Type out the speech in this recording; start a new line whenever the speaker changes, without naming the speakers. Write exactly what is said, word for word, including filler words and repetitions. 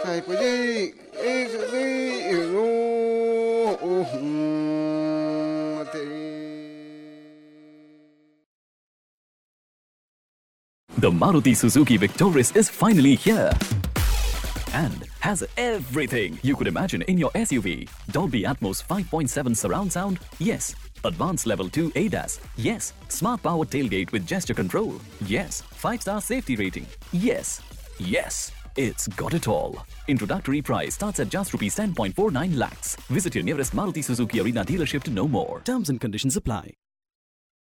Sai pagi, eh, eh, oh, oh, hmm,
The Maruti Suzuki Victoris is finally here and has everything you could imagine in your S U V. Dolby Atmos five point seven surround sound? Yes. Advanced Level two A D A S? Yes. Smart Power Tailgate with gesture control? Yes. five star safety rating? Yes. Yes. It's got it all. Introductory price starts at just rupees ten point four nine lakhs. Visit your nearest Maruti Suzuki Arena dealership to know more. Terms and conditions apply.